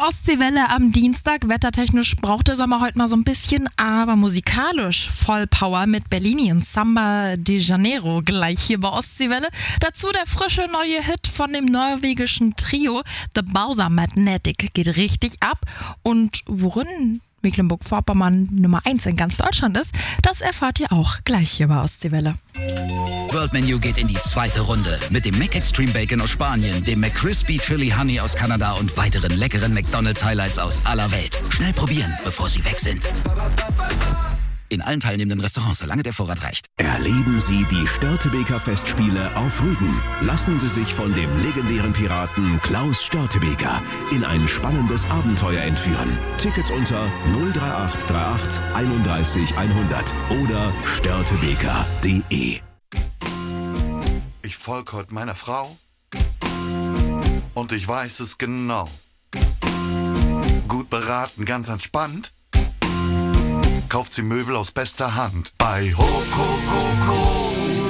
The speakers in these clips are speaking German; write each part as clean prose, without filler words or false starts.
Ostseewelle am Dienstag. Wettertechnisch braucht der Sommer heute mal so ein bisschen, aber musikalisch Vollpower mit Bellini und Samba de Janeiro gleich hier bei Ostseewelle. Dazu der frische neue Hit von dem norwegischen Trio The Bowser Magnetic geht richtig ab. Und worin Mecklenburg-Vorpommern Nummer 1 in ganz Deutschland ist, das erfahrt ihr auch gleich hier bei Ostseewelle. World Menu geht in die zweite Runde mit dem McExtreme Bacon aus Spanien, dem McCrispy Chili Honey aus Kanada und weiteren leckeren McDonald's Highlights aus aller Welt. Schnell probieren, bevor sie weg sind. In allen teilnehmenden Restaurants, solange der Vorrat reicht. Erleben Sie die Störtebeker Festspiele auf Rügen. Lassen Sie sich von dem legendären Piraten Klaus Störtebeker in ein spannendes Abenteuer entführen. Tickets unter 03838 31 100 oder störtebeker.de. Ich folge heute meiner Frau und ich weiß es genau. Gut beraten, ganz entspannt. Kauft sie Möbel aus bester Hand bei Hoko.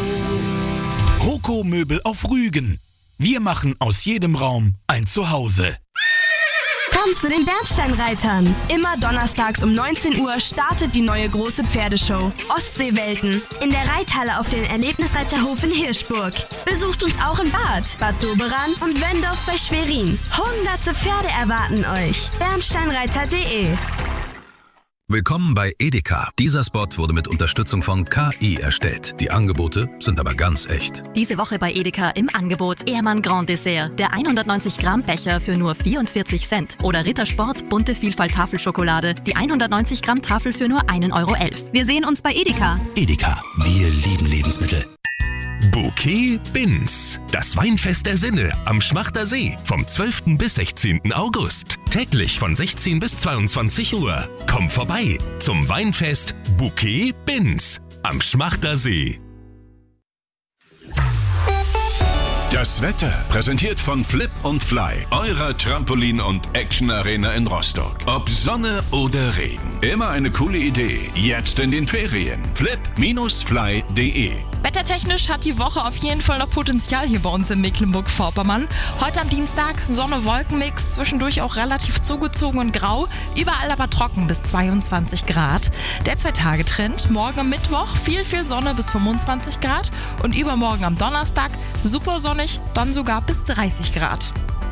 Hoko Möbel auf Rügen. Wir machen aus jedem Raum ein Zuhause. Kommt zu den Bernsteinreitern. Immer donnerstags um 19 Uhr startet die neue große Pferdeshow Ostseewelten in der Reithalle auf dem Erlebnisreiterhof in Hirschburg. Besucht uns auch in Bad Doberan und Wendorf bei Schwerin. Hunderte Pferde erwarten euch. Bernsteinreiter.de. Willkommen bei Edeka. Dieser Spot wurde mit Unterstützung von KI erstellt. Die Angebote sind aber ganz echt. Diese Woche bei Edeka im Angebot Ehrmann Grand Dessert. Der 190 Gramm Becher für nur 44 Cent. Oder Rittersport Bunte Vielfalt Tafelschokolade. Die 190 Gramm Tafel für nur 1,11 Euro. Wir sehen uns bei Edeka. Edeka, wir lieben Lebensmittel. Bouquet Binz. Das Weinfest der Sinne am Schmachter See vom 12. bis 16. August. Täglich von 16 bis 22 Uhr. Komm vorbei zum Weinfest Bouquet Binz am Schmachter See. Das Wetter präsentiert von Flip und Fly, eurer Trampolin- und Action-Arena in Rostock. Ob Sonne oder Regen, immer eine coole Idee. Jetzt in den Ferien. flip-fly.de. Wettertechnisch hat die Woche auf jeden Fall noch Potenzial hier bei uns in Mecklenburg-Vorpommern. Heute am Dienstag Sonne-Wolken-Mix, zwischendurch auch relativ zugezogen und grau, überall aber trocken bis 22 Grad. Der 2-Tage-Trend, morgen am Mittwoch viel Sonne bis 25 Grad und übermorgen am Donnerstag super sonnig, dann sogar bis 30 Grad.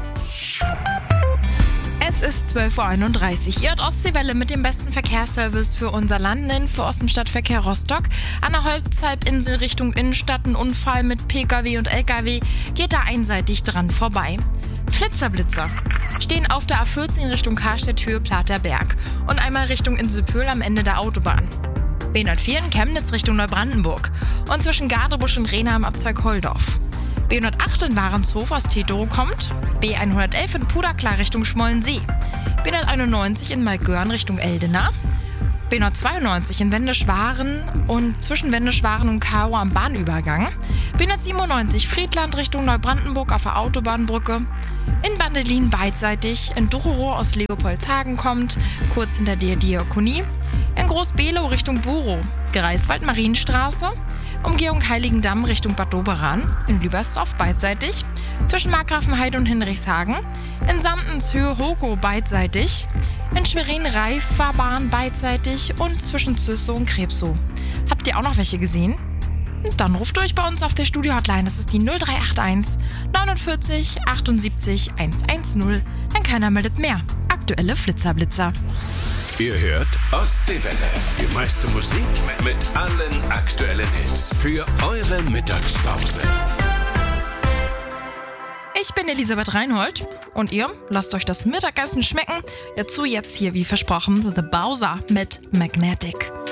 Es ist 12.31 Uhr. Ihr hört Ostseewelle mit dem besten Verkehrsservice für unser Land. Für Ost- und Stadtverkehr Rostock. An der Holzhalbinsel Richtung Innenstadt ein Unfall mit Pkw und Lkw geht da einseitig dran vorbei. Flitzer-Blitzer stehen auf der A14 Richtung Karstedt-Höhe Platerberg und einmal Richtung Inselpöhl am Ende der Autobahn. B104 in Chemnitz Richtung Neubrandenburg und zwischen Gardebusch und Rehna am Abzweig Holdorf. B108 in Warenshof aus Tetero kommt, B111 in Puderklar Richtung Schmollensee, B191 in Malgörn Richtung Eldena, B192 in Wendeschwaren und zwischen Wendeschwaren und Karo am Bahnübergang, B197 Friedland Richtung Neubrandenburg auf der Autobahnbrücke, in Bandelin beidseitig, in Duchero aus Leopoldshagen kommt, kurz hinter der Diakonie, in Groß-Below Richtung Buro, Greifswald-Marienstraße, Umgehung Heiligendamm Richtung Bad Doberan, in Lübersdorf beidseitig, zwischen Markgrafenheide und Hinrichshagen, in Samtenshöhe Hoko beidseitig, in Schwerin-Reif-Fahrbahn beidseitig und zwischen Züssow und Krebsow. Habt ihr auch noch welche gesehen? Und dann ruft durch bei uns auf der Studio-Hotline, das ist die 0381 49 78 110. Dann keiner meldet mehr. Aktuelle Flitzer-Blitzer. Ihr hört Ostseewelle. Die meiste Musik mit allen aktuellen Hits für eure Mittagspause. Ich bin Elisabeth Reinhold und ihr lasst euch das Mittagessen schmecken. Dazu jetzt hier wie versprochen The Bowser mit Magnetic.